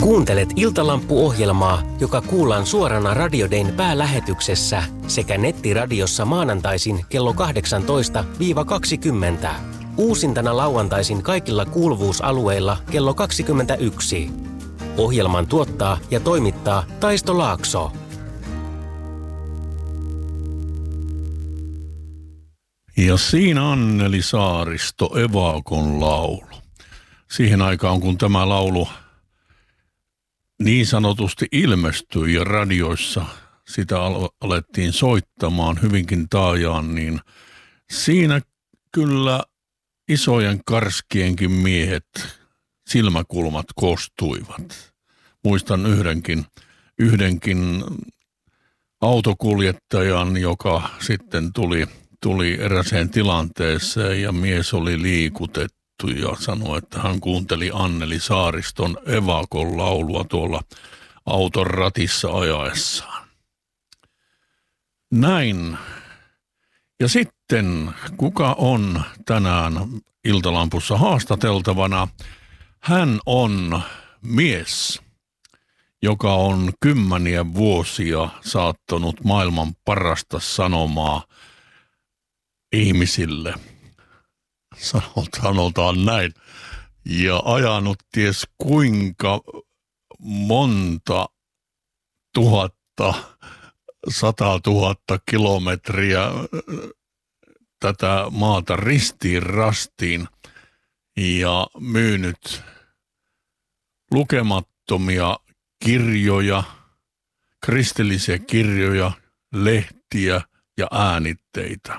Kuuntelet Iltalampu-ohjelmaa, joka kuullaan suorana Radio Dayn päälähetyksessä sekä nettiradiossa maanantaisin kello 18-20. Uusintana lauantaisin kaikilla kuuluvuusalueilla kello 21. Ohjelman tuottaa ja toimittaa Taisto Laakso. Ja siinä Anneli Saaristo, Evakon laulu. Siihen aikaan, kun tämä laulu niin sanotusti ilmestyi ja radioissa sitä alettiin soittamaan hyvinkin taajaan, niin siinä kyllä isojen karskienkin miehet, silmäkulmat kostuivat. Muistan yhdenkin autokuljettajan, joka sitten tuli eräseen tilanteeseen ja mies oli liikutettu ja sanoi, että hän kuunteli Anneli Saariston Evakon laulua tuolla auton ratissa ajaessaan. Näin. Ja sitten, kuka on tänään Iltalampussa haastateltavana? Hän on mies, joka on kymmeniä vuosia saattanut maailman parasta sanomaa ihmisille. Sanotaan näin. Ja ajanut ties kuinka monta 100 000 kilometriä tätä maata ristiin rastiin ja myynyt lukemattomia kirjoja, kristillisiä kirjoja, lehtiä ja äänitteitä.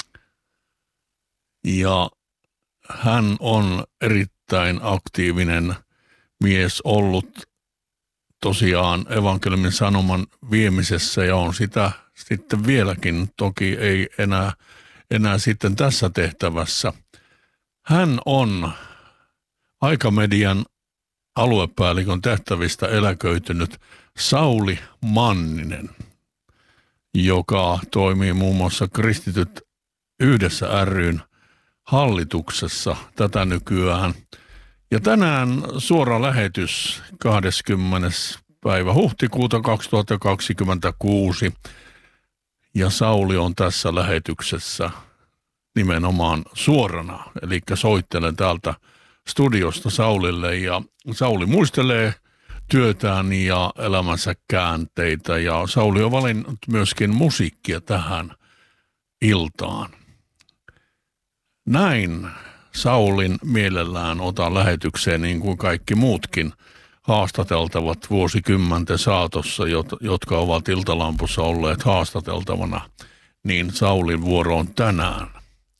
Ja hän on erittäin aktiivinen mies ollut tosiaan evankeliumin sanoman viemisessä ja on sitä sitten vieläkin, toki ei enää sitten tässä tehtävässä. Hän on Aikamedian aluepäällikön tehtävistä eläköitynyt Sauli Manninen, joka toimii muun muassa Kristityt yhdessä ry:n hallituksessa tätä nykyään. Ja tänään suora lähetys 20. päivä huhtikuuta 2026. Ja Sauli on tässä lähetyksessä nimenomaan suorana. Eli soittelen täältä studiosta Saulille ja Sauli muistelee työtään ja elämänsä käänteitä. Ja Sauli on valinnut myöskin musiikkia tähän iltaan. Näin Saulin mielellään otan lähetykseen niin kuin kaikki muutkin haastateltavat vuosikymmenten saatossa, jotka ovat Iltalampussa olleet haastateltavana, niin Saulin vuoro on tänään.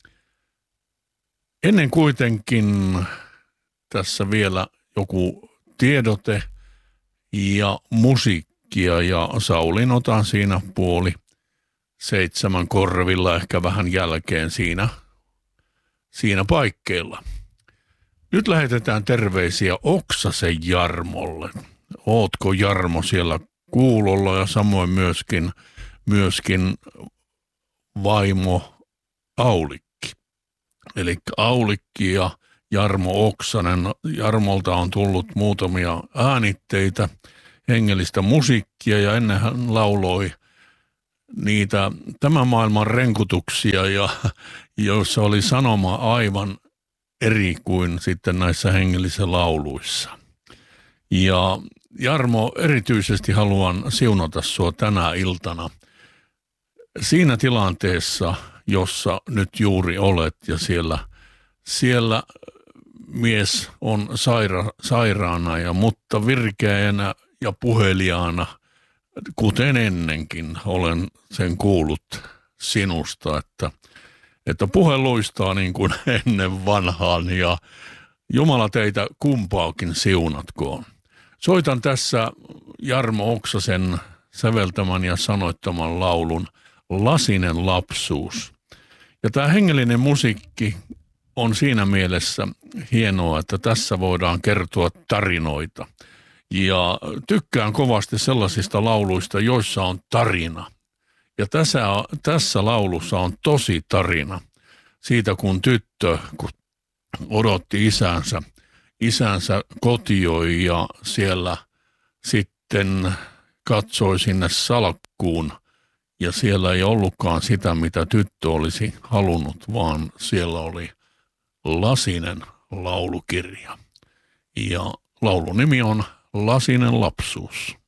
Ennen kuitenkin tässä vielä joku tiedote ja musiikkia ja Saulin otan siinä 6:30 korvilla, ehkä vähän jälkeen siinä paikkeilla. Nyt lähetetään terveisiä Oksasen Jarmolle. Ootko Jarmo siellä kuulolla ja samoin myöskin vaimo Aulikki. Eli Aulikki ja Jarmo Oksanen. Jarmolta on tullut muutamia äänitteitä, hengellistä musiikkia ja ennen hän lauloi niitä tämän maailman renkutuksia, joissa oli sanoma aivan eri kuin sitten näissä hengellisissä lauluissa. Ja Jarmo, erityisesti haluan siunata sua tänä iltana siinä tilanteessa, jossa nyt juuri olet ja siellä mies on sairaana mutta virkeänä ja puheliaana, kuten ennenkin olen sen kuullut sinusta, että puhe luistaa niin kuin ennen vanhaan ja Jumala teitä kumpaakin siunatkoon. Soitan tässä Jarmo Oksasen säveltämän ja sanoittaman laulun Lasinen lapsuus. Ja tämä hengellinen musiikki on siinä mielessä hienoa, että tässä voidaan kertoa tarinoita. Ja tykkään kovasti sellaisista lauluista, joissa on tarina. Ja tässä laulussa on tosi tarina siitä, kun tyttö odotti isänsä kotioi ja siellä sitten katsoi sinne salkkuun ja siellä ei ollutkaan sitä, mitä tyttö olisi halunnut, vaan siellä oli lasinen laulukirja. Ja laulun nimi on Lasinen lapsuus.